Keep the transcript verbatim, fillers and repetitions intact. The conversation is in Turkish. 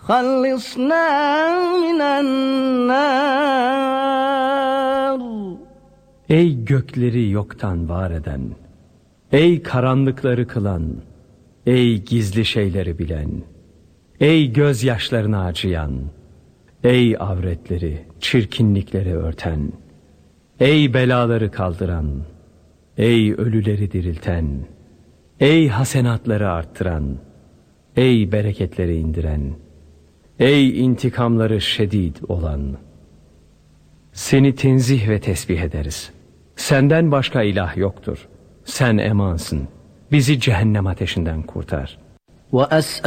خلصنا من النار. Ey gökleri yoktan var eden, ey karanlıkları kılan, ey gizli şeyleri bilen, ey gözyaşlarını acıyan, ey avretleri, çirkinlikleri örten, ey belaları kaldıran, ey ölüleri dirilten, ey hasenatları arttıran, ey bereketleri indiren, ey intikamları şedid olan. Seni tenzih ve tesbih ederiz. Senden başka ilah yoktur. Sen emansın. Bizi cehennem ateşinden kurtar. وأسأل